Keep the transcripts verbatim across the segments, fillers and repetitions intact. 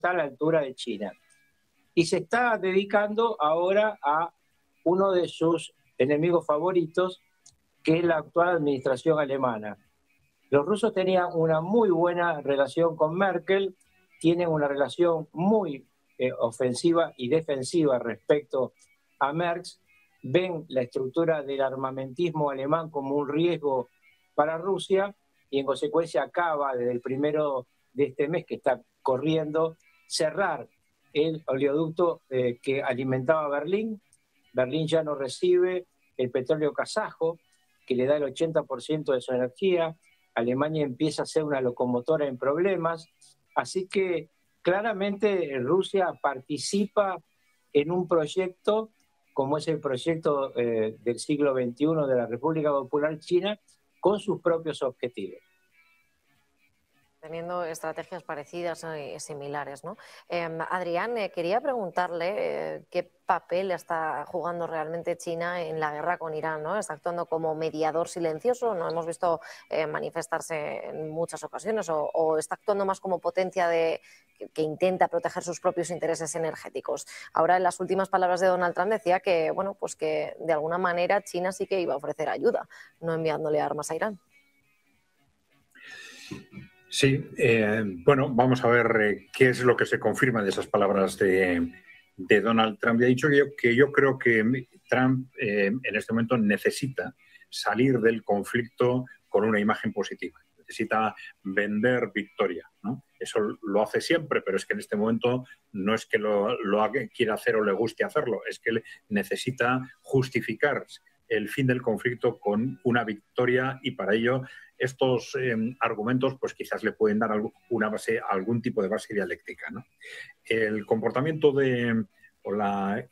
está a la altura de China. Y se está dedicando ahora a uno de sus enemigos favoritos, que es la actual administración alemana. Los rusos tenían una muy buena relación con Merkel, tienen una relación muy eh, ofensiva y defensiva respecto a Merkel, ven la estructura del armamentismo alemán como un riesgo para Rusia y en consecuencia acaba desde el primero de este mes que está corriendo cerrar el oleoducto eh, que alimentaba Berlín. Berlín ya no recibe el petróleo kazajo, que le da el ochenta por ciento de su energía. Alemania empieza a ser una locomotora en problemas. Así que claramente Rusia participa en un proyecto como es el proyecto eh, del siglo veintiuno de la República Popular China, con sus propios objetivos. Teniendo estrategias parecidas y similares, ¿no? Eh, Adrián, eh, quería preguntarle eh, qué papel está jugando realmente China en la guerra con Irán, ¿no? Está actuando como mediador silencioso, no hemos visto eh, manifestarse en muchas ocasiones, o, o está actuando más como potencia de, que, que intenta proteger sus propios intereses energéticos. Ahora, en las últimas palabras de Donald Trump decía que, bueno, pues que de alguna manera China sí que iba a ofrecer ayuda, no enviándole armas a Irán. Sí, eh, bueno, vamos a ver eh, qué es lo que se confirma de esas palabras de, de Donald Trump. Ya he dicho que yo, que yo creo que Trump eh, en este momento necesita salir del conflicto con una imagen positiva. Necesita vender victoria, ¿no? Eso lo hace siempre, pero es que en este momento no es que lo, lo haga, quiera hacer o le guste hacerlo, es que necesita justificar el fin del conflicto con una victoria y para ello estos eh, argumentos pues quizás le pueden dar una base, algún tipo de base dialéctica, ¿no? El comportamiento de, o la,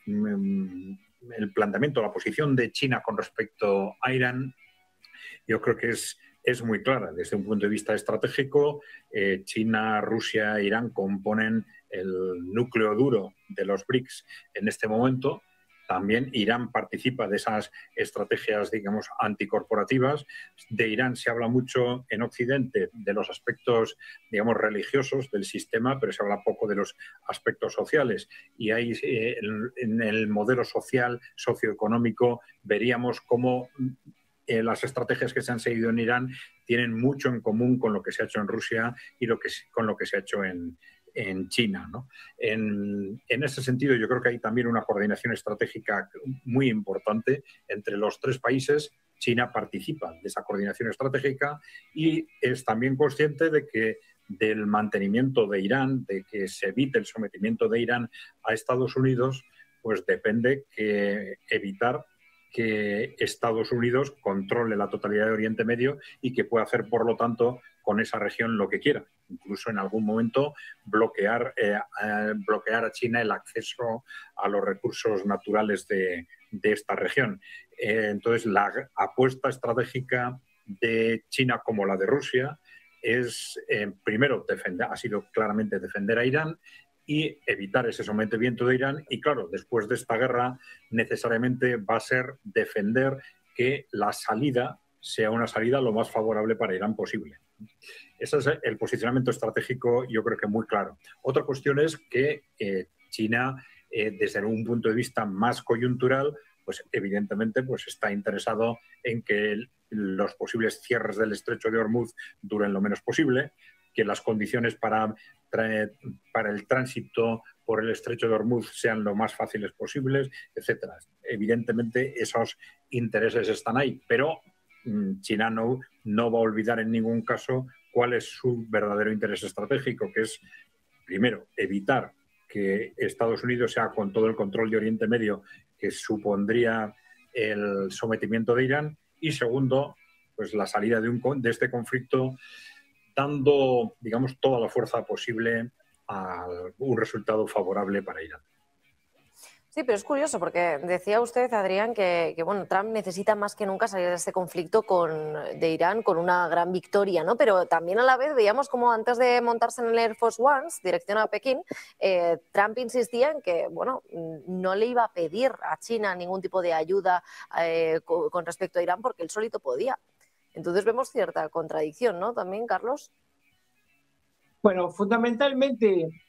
el planteamiento, la posición de China con respecto a Irán, yo creo que es, es muy clara. Desde un punto de vista estratégico, eh, China, Rusia e Irán componen el núcleo duro de los BRICS en este momento. También Irán participa de esas estrategias, digamos, anticorporativas. De Irán se habla mucho en Occidente de los aspectos, digamos, religiosos del sistema, pero se habla poco de los aspectos sociales. Y ahí, eh, en el modelo social, socioeconómico, veríamos cómo eh, las estrategias que se han seguido en Irán tienen mucho en común con lo que se ha hecho en Rusia y lo que, con lo que se ha hecho en en China, ¿no? En, en ese sentido, yo creo que hay también una coordinación estratégica muy importante entre los tres países. China participa de esa coordinación estratégica y es también consciente de que del mantenimiento de Irán, de que se evite el sometimiento de Irán a Estados Unidos, pues depende que evitar que Estados Unidos controle la totalidad de Oriente Medio y que pueda hacer, por lo tanto, con esa región lo que quiera. Incluso en algún momento bloquear, eh, eh, bloquear a China el acceso a los recursos naturales de, de esta región. Eh, entonces, la apuesta estratégica de China como la de Rusia es, eh, primero, defender, ha sido claramente defender a Irán y evitar ese sometimiento de Irán. Y claro, después de esta guerra, necesariamente va a ser defender que la salida sea una salida lo más favorable para Irán posible. Ese es el posicionamiento estratégico, yo creo que muy claro. Otra cuestión es que eh, China, eh, desde un punto de vista más coyuntural, pues evidentemente pues está interesado en que el, los posibles cierres del estrecho de Hormuz duren lo menos posible, que las condiciones para, para el tránsito por el estrecho de Hormuz sean lo más fáciles posibles, etcétera. Evidentemente esos intereses están ahí, pero China no, no va a olvidar en ningún caso cuál es su verdadero interés estratégico, que es, primero, evitar que Estados Unidos sea con todo el control de Oriente Medio que supondría el sometimiento de Irán, y segundo, pues la salida de, un, de este conflicto dando, digamos, toda la fuerza posible a un resultado favorable para Irán. Sí, pero es curioso porque decía usted, Adrián, que, que bueno, Trump necesita más que nunca salir de este conflicto con, de Irán con una gran victoria, ¿no? Pero también a la vez veíamos como antes de montarse en el Air Force One, dirección a Pekín, eh, Trump insistía en que, bueno, no le iba a pedir a China ningún tipo de ayuda eh, con, con respecto a Irán porque él solito podía. Entonces vemos cierta contradicción, ¿no? También, Carlos. Bueno, fundamentalmente